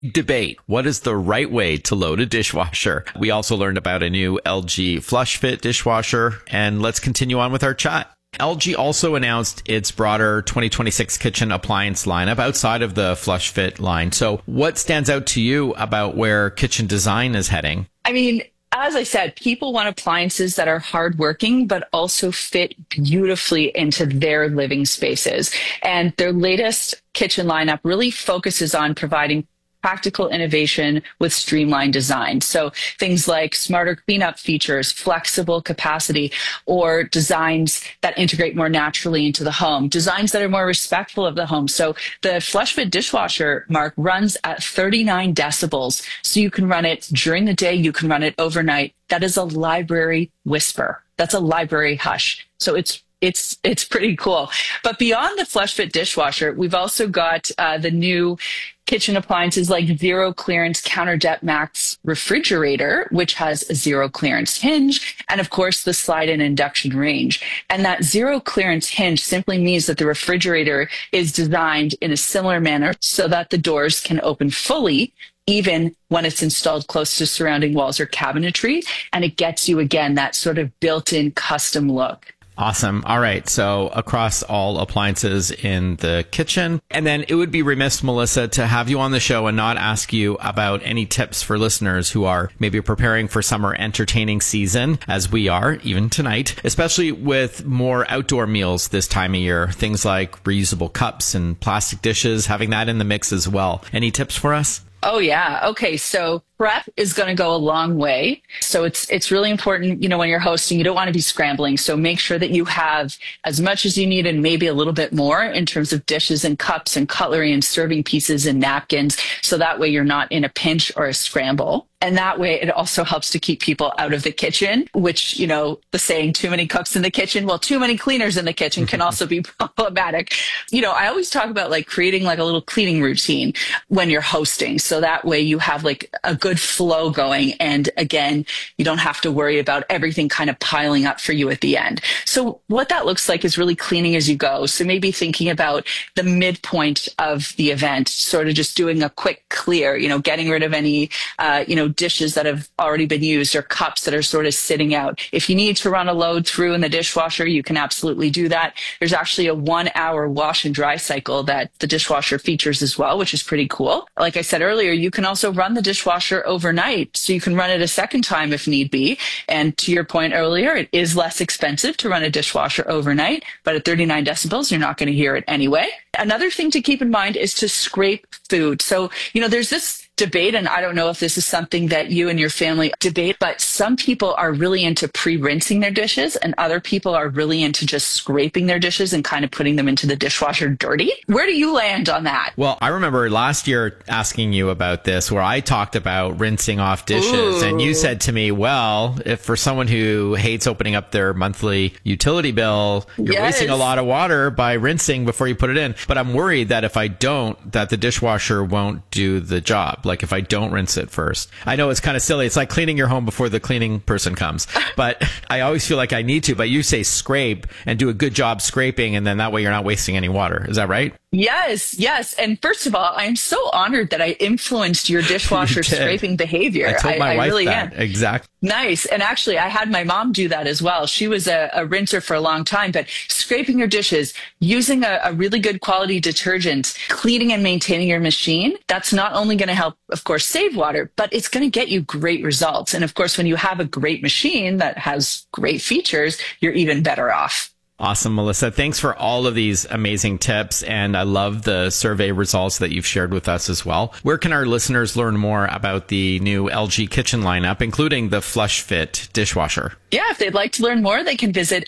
Debate. What is the right way to load a dishwasher? We also learned about a new LG FlushFit dishwasher, and let's continue on with our chat. LG also announced its broader 2026 kitchen appliance lineup outside of the FlushFit line. So what stands out to you about where kitchen design is heading? I mean, as I said, people want appliances that are hardworking, but also fit beautifully into their living spaces. And their latest kitchen lineup really focuses on providing practical innovation with streamlined design. So things like smarter cleanup features, flexible capacity, or designs that integrate more naturally into the home, designs that are more respectful of the home. So the FlushFit dishwasher, Mark, runs at 39 decibels. So you can run it during the day, you can run it overnight. That is a library whisper. That's a library hush. So it's pretty cool. But beyond the FlushFit dishwasher, we've also got the new kitchen appliances like Zero Clearance Counter Depth Max refrigerator, which has a zero clearance hinge, and of course the slide-in induction range. And that zero clearance hinge simply means that the refrigerator is designed in a similar manner so that the doors can open fully, even when it's installed close to surrounding walls or cabinetry, and it gets you, again, that sort of built-in custom look. Awesome. All right. So across all appliances in the kitchen. And then it would be remiss, Melissa, to have you on the show and not ask you about any tips for listeners who are maybe preparing for summer entertaining season, as we are, even tonight, especially with more outdoor meals this time of year. Things like reusable cups and plastic dishes, having that in the mix as well. Any tips for us? Oh, yeah. Okay. So prep is going to go a long way. So it's really important, when you're hosting, you don't want to be scrambling. So make sure that you have as much as you need and maybe a little bit more in terms of dishes and cups and cutlery and serving pieces and napkins. So that way you're not in a pinch or a scramble. And that way it also helps to keep people out of the kitchen, which, the saying too many cooks in the kitchen, well, too many cleaners in the kitchen can also be problematic. I always talk about creating a little cleaning routine when you're hosting. So that way you have a good flow going. And again, you don't have to worry about everything kind of piling up for you at the end. So what that looks like is really cleaning as you go. So maybe thinking about the midpoint of the event, sort of just doing a quick clear, getting rid of any, dishes that have already been used or cups that are sort of sitting out. If you need to run a load through in the dishwasher, you can absolutely do that. There's actually a 1-hour wash and dry cycle that the dishwasher features as well, which is pretty cool. Like I said earlier, you can also run the dishwasher overnight, so you can run it a second time if need be. And to your point earlier, it is less expensive to run a dishwasher overnight, but at 39 decibels, you're not going to hear it anyway. Another thing to keep in mind is to scrape food. So, there's this debate, and I don't know if this is something that you and your family debate, but some people are really into pre-rinsing their dishes and other people are really into just scraping their dishes and kind of putting them into the dishwasher dirty. Where do you land on that? Well, I remember last year asking you about this where I talked about rinsing off dishes. Ooh. And you said to me, well, if for someone who hates opening up their monthly utility bill, you're wasting a lot of water by rinsing before you put it in. But I'm worried that if I don't, that the dishwasher won't do the job. Like if I don't rinse it first. I know it's kind of silly. It's like cleaning your home before the cleaning person comes. But I always feel like I need to. But you say scrape and do a good job scraping, and then that way you're not wasting any water. Is that right? Yes. And first of all, I'm so honored that I influenced your dishwasher scraping behavior. I told my wife really that. am. Exactly. Nice. And actually, I had my mom do that as well. She was a rinser for a long time, but scraping your dishes, using a really good quality detergent, cleaning and maintaining your machine, that's not only going to help, of course, save water, but it's going to get you great results. And of course, when you have a great machine that has great features, you're even better off. Awesome, Melissa. Thanks for all of these amazing tips. And I love the survey results that you've shared with us as well. Where can our listeners learn more about the new LG kitchen lineup, including the FlushFit dishwasher? Yeah, if they'd like to learn more, they can visit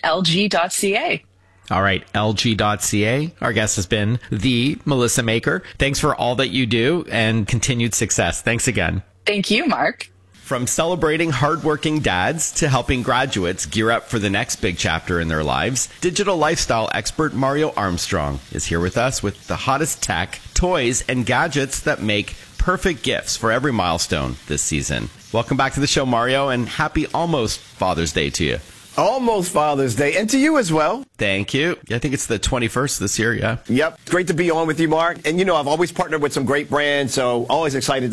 lg.ca. All right, lg.ca. Our guest has been the Melissa Maker. Thanks for all that you do and continued success. Thanks again. Thank you, Mark. From celebrating hardworking dads to helping graduates gear up for the next big chapter in their lives, digital lifestyle expert Mario Armstrong is here with us with the hottest tech, toys, and gadgets that make perfect gifts for every milestone this season. Welcome back to the show, Mario, and happy almost Father's Day to you. Almost Father's Day. And to you as well. Thank you. I think it's the 21st this year, yeah. Yep. Great to be on with you, Mark. And, I've always partnered with some great brands, so always excited